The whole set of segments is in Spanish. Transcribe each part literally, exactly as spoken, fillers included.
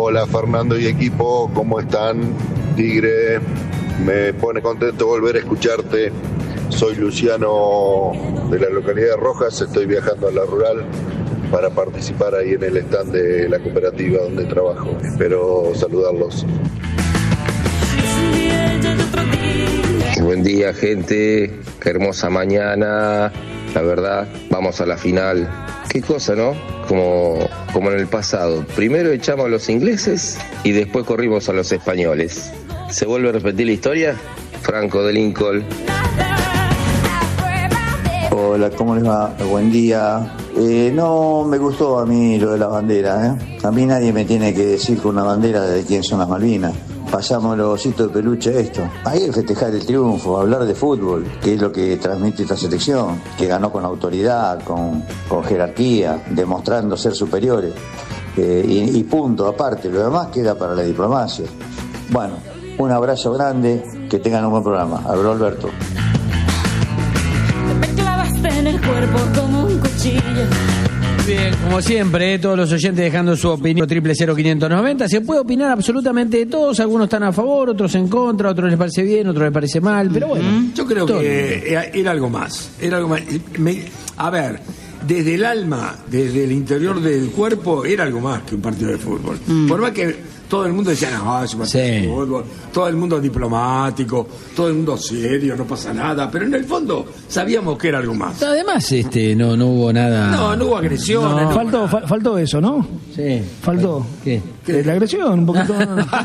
Hola Fernando y equipo, ¿cómo están? Tigre, me pone contento volver a escucharte. Soy Luciano de la localidad de Rojas, estoy viajando a la rural para participar ahí en el stand de la cooperativa donde trabajo. Espero saludarlos. Buen día, gente. Qué hermosa mañana. La verdad, vamos a la final. Qué cosa, ¿no? Como, como en el pasado. Primero echamos a los ingleses y después corrimos a los españoles. ¿Se vuelve a repetir la historia? Franco de Lincoln. Hola, ¿cómo les va? Buen día. Eh, no me gustó a mí lo de la bandera, ¿eh? A mí nadie me tiene que decir con una bandera de quién son las Malvinas. Pasamos los ositos de peluche esto. Ahí el festejar el triunfo, hablar de fútbol, que es lo que transmite esta selección, que ganó con autoridad, con, con jerarquía, demostrando ser superiores. Eh, y, y punto, aparte, lo demás queda para la diplomacia. Bueno, un abrazo grande, que tengan un buen programa. Habló Alberto. Me clavaste en el cuerpo como un cuchillo. Bien, como siempre, ¿eh? Todos los oyentes dejando su opinión. Triple cero quinientos noventa. Se puede opinar absolutamente de todos. Algunos están a favor, otros en contra, otros les parece bien, otros les parece mal. Pero bueno, mm-hmm. Yo creo todo. que era, era algo más. Era algo más. Me, a ver, desde el alma, desde el interior del cuerpo, era algo más que un partido de fútbol. Mm. Por más que todo el mundo decía, no, es un partido sí. de fútbol. Todo el mundo diplomático, todo el mundo serio, no pasa nada. Pero en el fondo sabíamos que era algo más. Además, este, no, no hubo nada. No, no hubo agresión. No, no faltó, fa- faltó eso, ¿no? Sí. Faltó. ¿Qué? ¿Qué? La agresión, un poquito.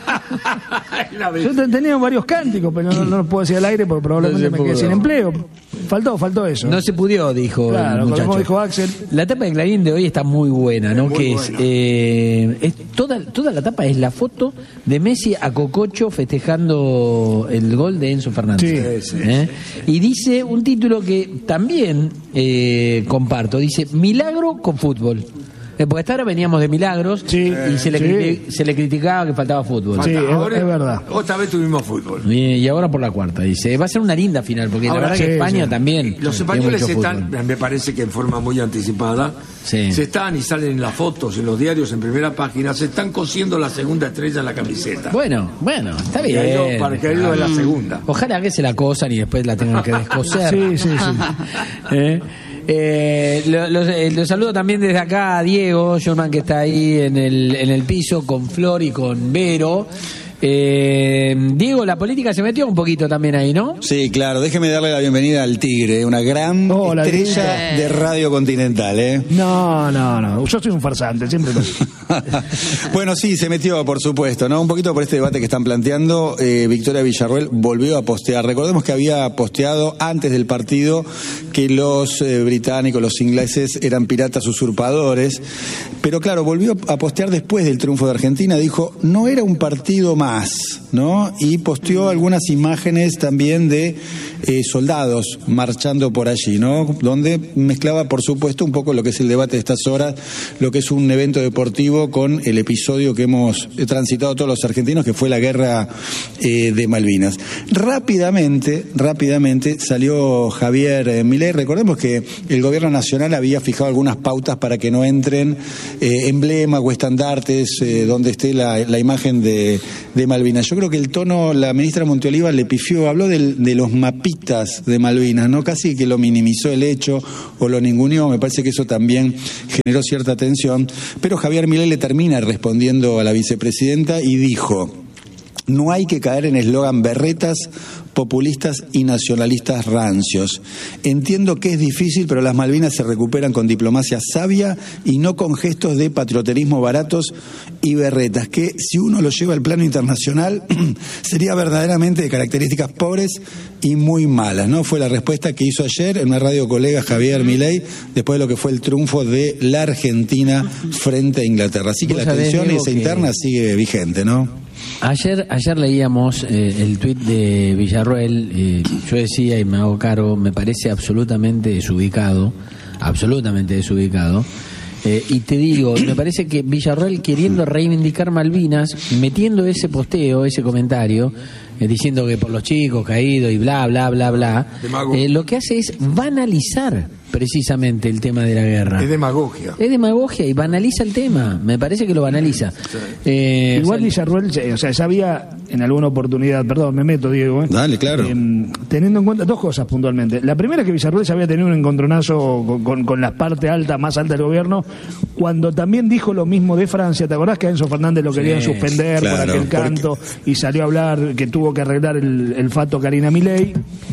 Yo te- tenía varios cánticos, pero no, no los puedo decir al aire porque probablemente No me quedé pudo. sin empleo. Faltó, faltó eso. No se pudió, dijo Claro, el muchacho. como dijo Axel. La tapa de Clarín de hoy está muy buena, ¿no? Es muy que buena. es, eh, es toda, toda la tapa es la foto de Messi a Cococho festejando el gol de Enzo Fernández. Sí, sí, ¿Eh? sí, Y dice un título que también eh, comparto, dice Milagro con fútbol. Eh, Porque hasta ahora veníamos de milagros Sí, y se le, sí. criti- se le criticaba que faltaba fútbol. Sí, es- Ahora, es verdad. Otra vez tuvimos fútbol. Y, y ahora por la cuarta, dice. Va a ser una linda final, porque Ahora, la verdad sí, que España sí. también. Los tiene españoles mucho están, fútbol. me parece que en forma muy anticipada, Sí. se están y salen en las fotos, en los diarios, en primera página, se están cosiendo la segunda estrella en la camiseta. Bueno, bueno, está Para que haya- bien. para que haya la segunda. Ojalá que se la cosan y después la tengan que descoser. Sí, sí, sí. ¿Eh? Eh, lo, lo- eh, lo saludo también desde acá a Diego Schurman, que está ahí en el, en el piso con Flor y con Vero. Eh, Diego, la política se metió un poquito también ahí, ¿no? Sí, claro, déjeme darle la bienvenida al Tigre, una gran Hola, estrella Tigre. de Radio Continental, ¿eh? No, no, no. Yo soy un farsante, siempre lo digo. Bueno, sí, se metió, por supuesto, ¿no? Un poquito por este debate que están planteando. Eh, Victoria Villarruel volvió a postear. Recordemos que había posteado antes del partido que los eh, británicos, los ingleses, eran piratas usurpadores. Pero claro, volvió a postear después del triunfo de Argentina. Dijo, no era un partido más, ¿no? Y posteó algunas imágenes también de eh, soldados marchando por allí, ¿no? Donde mezclaba, por supuesto, un poco lo que es el debate de estas horas, lo que es un evento deportivo con el episodio que hemos transitado todos los argentinos, que fue la guerra eh, de Malvinas. Rápidamente, rápidamente salió Javier eh, Milei. Recordemos que el gobierno nacional había fijado algunas pautas para que no entren eh, emblemas o estandartes eh, donde esté la, la imagen de, de Malvinas. Yo creo que el tono, la ministra Monteoliva le pifió, habló del, de los mapitas de Malvinas, ¿no? Casi que lo minimizó el hecho o lo ninguneó. Me parece que eso también generó cierta tensión. Pero Javier Milei le termina respondiendo a la vicepresidenta y dijo: no hay que caer en eslogan berretas, populistas y nacionalistas rancios. Entiendo que es difícil, pero las Malvinas se recuperan con diplomacia sabia y no con gestos de patrioterismo baratos y berretas, que si uno lo lleva al plano internacional sería verdaderamente de características pobres y muy malas, ¿no? Fue la respuesta que hizo ayer en una radio colega Javier Milei después de lo que fue el triunfo de la Argentina frente a Inglaterra. Así que la tensión esa interna sigue vigente, ¿no? Ayer, ayer leíamos eh, el tuit de Villarruel. Eh, yo decía, y me hago cargo, me parece absolutamente desubicado, absolutamente desubicado. Eh, y te digo, me parece que Villarruel, queriendo reivindicar Malvinas, metiendo ese posteo, ese comentario, eh, diciendo que por los chicos caídos y bla, bla, bla, bla, eh, lo que hace es banalizar precisamente el tema de la guerra. Es demagogia. Es demagogia y banaliza el tema. Me parece que lo banaliza. Sí. Eh, Igual o sea, Villarruel, o sea, ya había en alguna oportunidad, perdón, me meto, Diego. ¿eh? Dale, claro. Eh, teniendo en cuenta dos cosas puntualmente. La primera es que Villarruel ya había tenido un encontronazo con, con, con la parte alta, más alta del gobierno, cuando también dijo lo mismo de Francia. ¿Te acordás que a Enzo Fernández lo querían sí, suspender claro, por aquel canto porque... y salió a hablar que tuvo que arreglar el, el fato Karina Milei?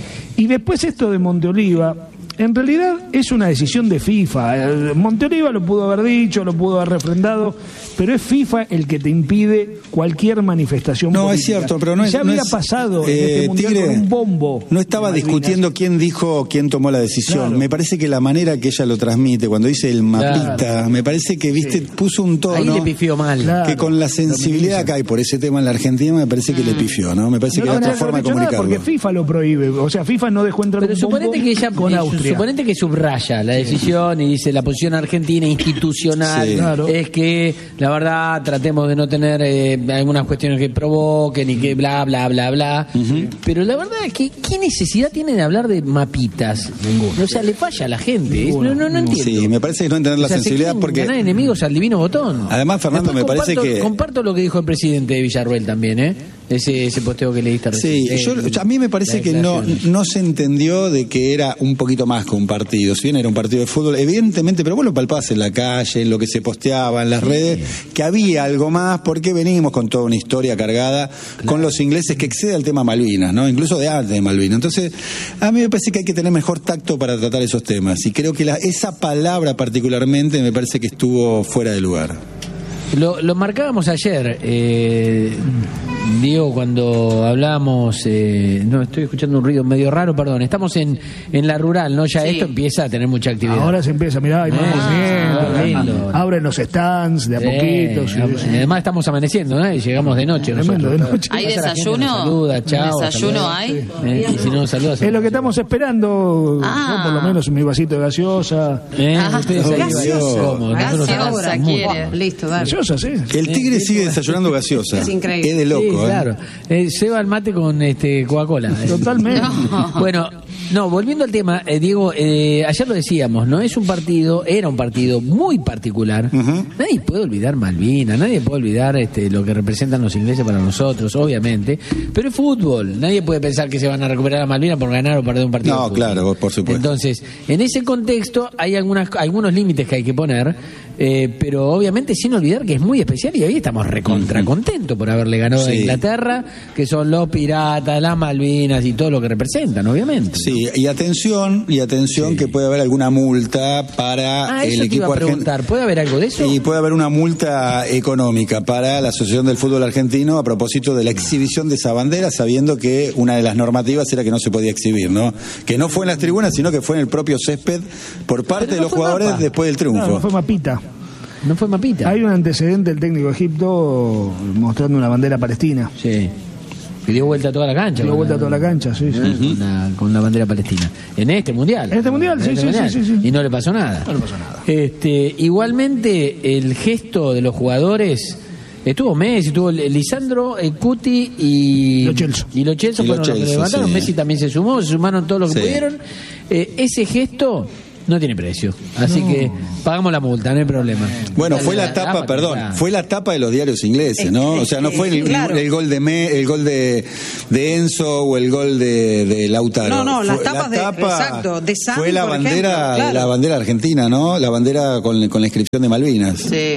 Y después esto de Monteoliva, en realidad es una decisión de FIFA. Monteoliva lo pudo haber dicho, lo pudo haber refrendado, pero es FIFA el que te impide cualquier manifestación No, política. es cierto, pero no es... Ya no había es, pasado eh, en este mundial Tigre, con un bombo. no estaba discutiendo quién dijo, quién tomó la decisión. Claro. Me parece que la manera que ella lo transmite, cuando dice el mapita, Claro. me parece que, viste, Sí. puso un tono... ahí le pifió mal. Claro. que con la sensibilidad que hay por ese tema en la Argentina, me parece que le pifió, ¿no? Me parece No, que no, era otra no, forma de no, no, comunicarlo. porque FIFA lo prohíbe. O sea, FIFA no dejó entrar Pero un suponete bombo que ella con eh, Austria. suponete que subraya la decisión y dice la posición argentina institucional Sí. Claro. es que la verdad tratemos de no tener eh, algunas cuestiones que provoquen y que bla bla bla bla. Pero la verdad es que qué necesidad tiene de hablar de mapitas. O sea, le falla a la gente. Es- no, no, no entiendo. Sí, me parece que no entender la O sea, se sensibilidad quieren porque... ganar enemigos al divino botón. Además, Fernando, Después me parece comparto- que- comparto lo que dijo el presidente de Villarruel también, ¿eh? Ese, ese posteo que leíste Sí, recién. yo, Eh, a mí me parece las que no, declaraciones. no se entendió de que era un poquito más que un partido. Si bien era un partido de fútbol, evidentemente, pero vos lo palpás en la calle, en lo que se posteaba, en las redes, que había algo más, porque venimos con toda una historia cargada con los ingleses que excede al tema Malvinas, ¿no? Incluso de antes de Malvinas. Entonces, a mí me parece que hay que tener mejor tacto para tratar esos temas. Y creo que la, esa palabra particularmente me parece que estuvo fuera de lugar. Lo, lo marcábamos ayer, eh, Diego, cuando hablábamos, eh, no, estoy escuchando un ruido medio raro, perdón, estamos en, en la rural, ¿no? Ya Sí. esto empieza a tener mucha actividad. Ahora se empieza, mirá, hay más Ah, movimiento. lindo. Abren los stands de a Sí, poquito. sí, y sí. además estamos amaneciendo, ¿no? Y llegamos de noche Tremendo, nosotros. de noche. ¿Hay Pasa la gente, desayuno? nos saluda, chao, ¿Desayuno saluda. hay? Eh, y si no nos saludas, Es lo que estamos esperando, Ah. yo por lo menos mi vasito de gaseosa. Eh, Ah, ustedes ahí gaseosa. cómodos, nosotros Gaseosa ahora quiere. Listo, dale. Gaseosa, sí. El tigre sigue desayunando gaseosa. Es increíble. Es de loco, Sí, ¿eh? claro. Eh, Seba el mate con este Coca-Cola. eh. Totalmente. No. Bueno, no, volviendo al tema, eh, Diego, eh, ayer lo decíamos, ¿no? Es un partido, era un partido muy particular. Ujú. Nadie puede olvidar Malvinas, nadie puede olvidar este, lo que representan los ingleses para nosotros, obviamente. Pero es fútbol, nadie puede pensar que se van a recuperar a Malvinas por ganar o perder un partido. No, de fútbol. claro, por supuesto. Entonces, en ese contexto hay algunas, algunos límites que hay que poner, eh, pero obviamente sin olvidar que es muy especial y hoy estamos recontra contentos por haberle ganado a Sí. Inglaterra, que son los piratas, las Malvinas y todo lo que representan, obviamente. Sí, y atención, y atención Sí. que puede haber alguna multa para Ah, eso el te equipo iba a argentino. preguntar, ¿puede haber algo de eso? Y puede haber una multa económica para la Asociación del Fútbol Argentino a propósito de la exhibición de esa bandera, sabiendo que una de las normativas era que no se podía exhibir, ¿no? Que no fue en las tribunas, sino que fue en el propio césped por parte Pero de no los fue jugadores mapa. después del triunfo. No, fue mapita. No fue mapita. Hay un antecedente del técnico de Egipto mostrando una bandera palestina. Sí. Que dio vuelta a toda la cancha. Dio con vuelta la- a toda la cancha, sí, sí. con, la, con la bandera palestina. En este mundial. En este mundial, sí, sí, sí, sí, sí. Y no le pasó nada. No le pasó nada. Este, igualmente, el gesto de los jugadores. Estuvo Messi, estuvo Lisandro, eh, Cuti y. Lo Celso. Y Lo Celso Y fueron Lo los que Celso, levantaron. sí. Messi también se sumó, se sumaron todos los que Sí. pudieron. Eh, ese gesto no tiene precio. Así que pagamos la multa, no hay problema. Bueno, Dale, fue la la- tapa, la- perdón, la- fue la tapa de los diarios ingleses, ¿no? O sea, no fue el, Claro. el gol de Me- el gol de, de Enzo o el gol de, de Lautaro. No, no, las Fue- tapas de- exacto, de Sami, fue la por bandera, ejemplo, claro. la bandera argentina, ¿no? La bandera con, con la inscripción de Malvinas. Sí.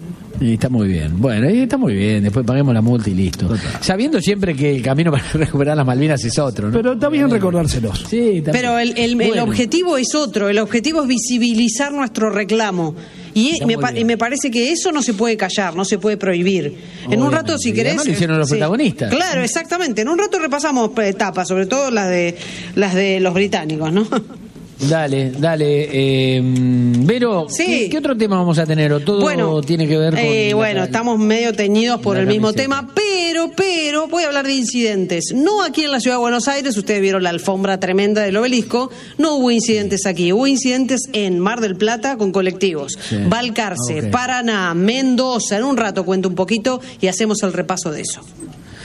Y está muy bien. Bueno, y está muy bien. Después paguemos la multa y listo. Sabiendo siempre que el camino para recuperar las Malvinas es otro, ¿no? Pero está bien recordárselos. Sí, también. Pero el, el- el Bueno. objetivo es otro, el objetivo es visibilizar nuestro reclamo. Y Está me, muy pa- bien. y me parece que eso no se puede callar, no se puede prohibir. En un rato, Obviamente. si Y querés... además lo hicieron los sí. protagonistas. Claro, exactamente. En un rato repasamos etapas, sobre todo las de las de los británicos, ¿no? Dale, dale. Eh, Vero, Sí. ¿qué, qué otro tema vamos a tener? ¿O todo Bueno, tiene que ver con...? eh, la- bueno, estamos medio teñidos por la el mismo camiseta. tema, pero, pero, voy a hablar de incidentes. No aquí en la ciudad de Buenos Aires, ustedes vieron la alfombra tremenda del obelisco, no hubo incidentes aquí, hubo incidentes en Mar del Plata con colectivos. Sí. Balcarce, Ok. Paraná, Mendoza, en un rato cuento un poquito y hacemos el repaso de eso.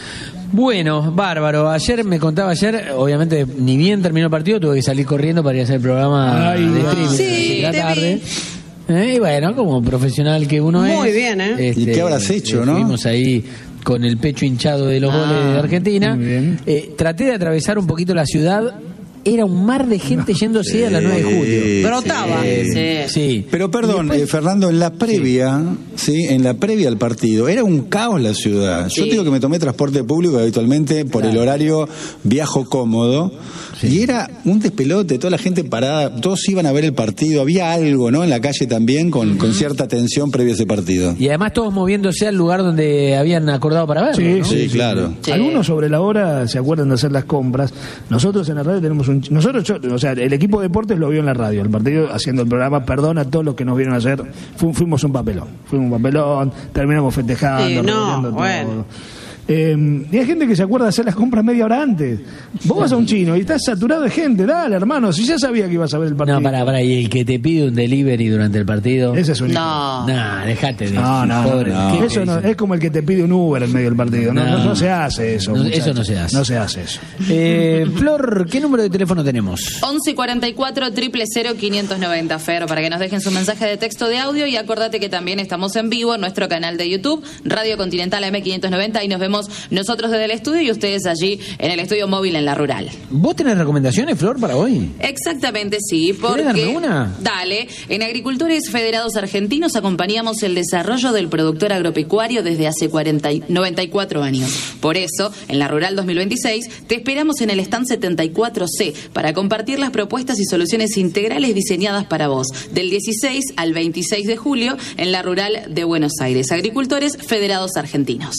Bueno, bárbaro. Ayer me contaba ayer, obviamente ni bien terminó el partido, tuve que salir corriendo para ir a hacer el programa Ay, de no. streaming Sí, de la te tarde. Eh, y bueno, como profesional que uno es. Muy bien, ¿eh? este, ¿Y qué habrás hecho, no? Estuvimos ahí con el pecho hinchado de los Ah, goles de Argentina. muy bien. Eh, traté de atravesar un poquito la ciudad. Era un mar de gente yéndose a la nueve de julio. Brotaba. Eh, sí. Pero perdón, Y después- eh, Fernando, en la previa, sí. en la previa al partido, era un caos la ciudad. Yo Sí. digo que me tomé transporte público habitualmente por Claro. el horario viajo cómodo. Y era un despelote, toda la gente parada, todos iban a ver el partido, había algo, ¿no? En la calle también con, con cierta tensión previa a ese partido. Y además todos moviéndose al lugar donde habían acordado para verlo, Sí, ¿no? Sí, claro. Sí. Algunos sobre la hora se acuerdan de hacer las compras. Nosotros en la radio tenemos un... Nosotros, yo- o sea, el equipo de deportes lo vio en la radio. El partido haciendo el programa, perdón a todos los que nos vieron ayer. Fu- fuimos un papelón. Fuimos un papelón, terminamos festejando, Sí, no, revolviendo todo. bueno. Eh, y hay gente que se acuerda de hacer las compras media hora antes. Vos vas a un chino y estás saturado de gente. Dale, hermano, si ya sabía que ibas a ver el partido. No, pará, pará. Y el que te pide un delivery durante el partido. Ese es un... No. Nah, dejate de No, no, pobre. no. ¿Qué Eso te no, dice? es como el que te pide un Uber en medio del partido. No, No. no, no se hace eso. No, muchachos. eso no se hace. No se hace eso. Eh, Flor, ¿qué número de teléfono tenemos? once cuarenta y cuatro, cero cero cero, quinientos noventa, Fer, para que nos dejen su mensaje de texto de audio y acordate que también estamos en vivo en nuestro canal de YouTube, Radio Continental A M quinientos noventa, y nos vemos nosotros desde el estudio y ustedes allí en el estudio móvil en La Rural. ¿Vos tenés recomendaciones, Flor, para hoy? Exactamente, sí, porque... darme una? Dale, en Agricultores Federados Argentinos acompañamos el desarrollo del productor agropecuario desde hace cuarenta y noventa y cuatro años. Por eso, en La Rural dos mil veintiséis, te esperamos en el stand setenta y cuatro C para compartir las propuestas y soluciones integrales diseñadas para vos, del dieciséis al veintiséis de julio en La Rural de Buenos Aires. Agricultores Federados Argentinos.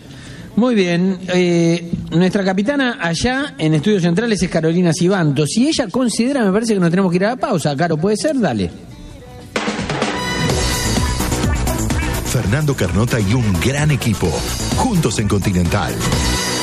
Muy bien. Eh, nuestra capitana allá en Estudios Centrales es Carolina Cibanto. Si ella considera, me parece que nos tenemos que ir a la pausa. Caro, ¿puede ser? Dale. Fernando Carnota y un gran equipo, juntos en Continental.